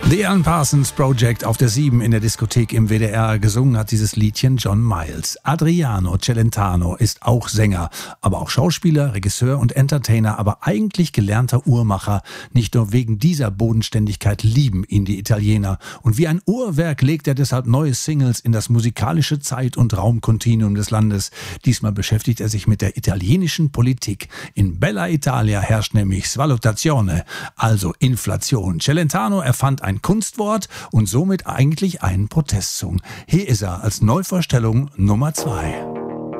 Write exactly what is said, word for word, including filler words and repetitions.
The Alan Parsons Project auf der sieben in der Diskothek im W D R. Gesungen hat dieses Liedchen John Miles. Adriano Celentano ist auch Sänger, aber auch Schauspieler, Regisseur und Entertainer, aber eigentlich gelernter Uhrmacher. Nicht nur wegen dieser Bodenständigkeit lieben ihn die Italiener. Und wie ein Uhrwerk legt er deshalb neue Singles in das musikalische Zeit- und Raumkontinuum des Landes. Diesmal beschäftigt er sich mit der italienischen Politik. In Bella Italia herrscht nämlich Svalutazione, also Inflation. Celentano erfand ein Kunstwort und somit eigentlich einen Protestsong. Hier ist er als Neuvorstellung Nummer zwei.